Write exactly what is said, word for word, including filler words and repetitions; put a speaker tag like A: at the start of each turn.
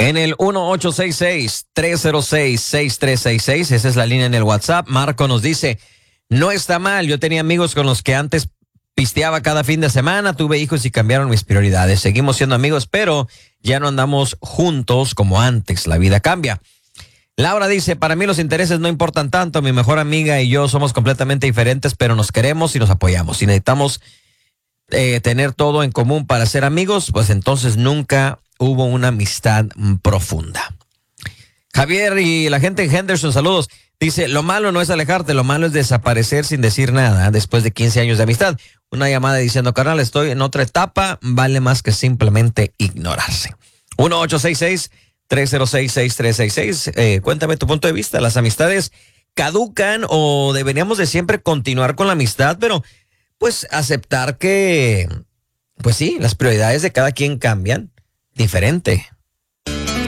A: En el uno ocho seis seis, tres cero seis, seis tres seis seis, esa es la línea en el WhatsApp. Marco nos dice, no está mal, yo tenía amigos con los que antes pisteaba cada fin de semana, tuve hijos y cambiaron mis prioridades. Seguimos siendo amigos, pero ya no andamos juntos como antes, la vida cambia. Laura dice, para mí los intereses no importan tanto, mi mejor amiga y yo somos completamente diferentes, pero nos queremos y nos apoyamos. Si necesitamos eh, tener todo en común para ser amigos, pues entonces nunca hubo una amistad profunda. Javier y la gente en Henderson, saludos. Dice, lo malo no es alejarte, lo malo es desaparecer sin decir nada después de quince años de amistad. Una llamada diciendo, carnal, estoy en otra etapa, vale más que simplemente ignorarse. uno ocho seis seis, tres cero seis, seis tres seis seis. Eh, cuéntame tu punto de vista. ¿Las amistades caducan o deberíamos de siempre continuar con la amistad, pero pues aceptar que, pues sí, las prioridades de cada quien cambian diferente?